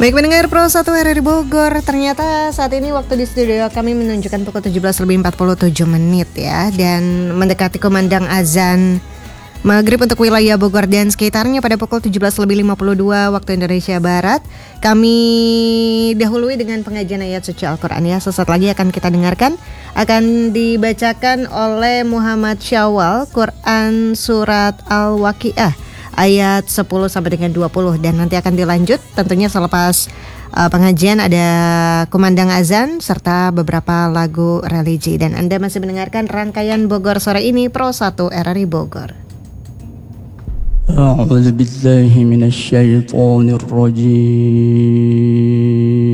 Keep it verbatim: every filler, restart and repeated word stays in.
Baik pendengar Pro satu R R I Bogor, ternyata saat ini waktu di studio kami menunjukkan pukul tujuh belas lebih empat puluh tujuh menit ya. Dan mendekati kumandang azan maghrib untuk wilayah Bogor dan sekitarnya pada pukul tujuh belas lebih lima puluh dua waktu Indonesia Barat. Kami dahului dengan pengajian ayat suci Al-Quran ya. Sesaat lagi akan kita dengarkan, akan dibacakan oleh Muhammad Syawal, Quran Surat Al-Waqiah ayat sepuluh sampai dengan dua puluh, dan nanti akan dilanjut tentunya selepas uh, pengajian ada kumandang azan serta beberapa lagu religi. Dan Anda masih mendengarkan rangkaian Bogor sore ini Pro satu R R I Bogor. A'udzu billahi minasy syaithanir rajim.